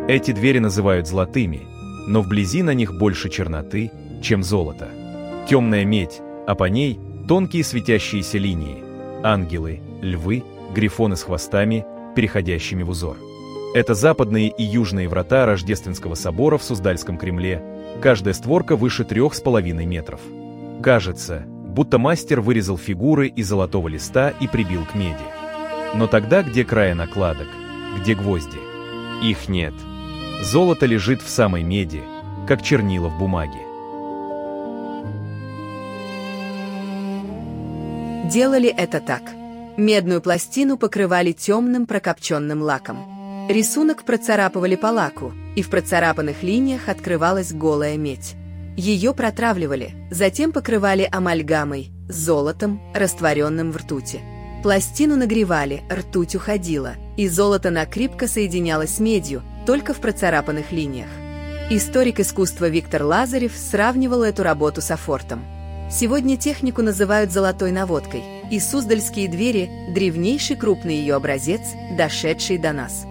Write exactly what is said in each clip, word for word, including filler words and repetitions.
Эти двери называют золотыми, но вблизи на них больше черноты, чем золото. Темная медь, а по ней тонкие светящиеся линии. Ангелы, львы, грифоны с хвостами, переходящими в узор. Это западные и южные врата Рождественского собора в Суздальском Кремле. Каждая створка выше трех с половиной метров. Кажется, будто мастер вырезал фигуры из золотого листа и прибил к меди. Но тогда где края накладок, где гвозди? Их нет. Золото лежит в самой меди, как чернила в бумаге. Делали это так. Медную пластину покрывали темным прокопченным лаком. Рисунок процарапывали по лаку, и в процарапанных линиях открывалась голая медь. Ее протравливали, затем покрывали амальгамой, золотом, растворенным в ртути. Пластину нагревали, ртуть уходила, и золото накрепко соединялось с медью, только в процарапанных линиях. Историк искусства Виктор Лазарев сравнивал эту работу с афортом. Сегодня технику называют золотой наводкой, и суздальские двери – древнейший крупный ее образец, дошедший до нас.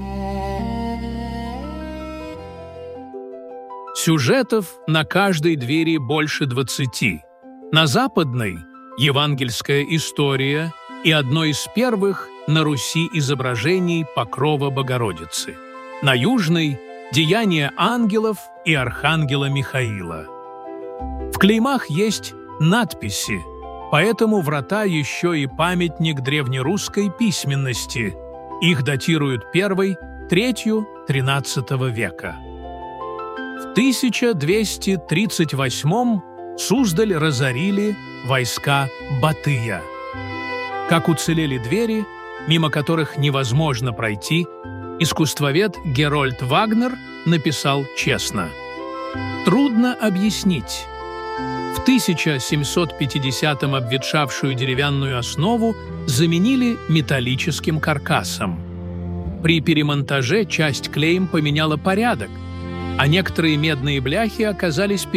Сюжетов на каждой двери больше двадцати. На западной – евангельская история и одно из первых на Руси изображений Покрова Богородицы. На южной – деяния ангелов и архангела Михаила. В клеймах есть надписи, поэтому врата еще и памятник древнерусской письменности. Их датируют первой, третью, тринадцатого века. В тысяча двести тридцать восьмом Суздаль разорили войска Батыя. Как уцелели двери, мимо которых невозможно пройти, искусствовед Герольд Вагнер написал честно. Трудно объяснить. В тысяча семьсот пятидесятом обветшавшую деревянную основу заменили металлическим каркасом. При перемонтаже часть клейм поменяла порядок, а некоторые медные бляхи оказались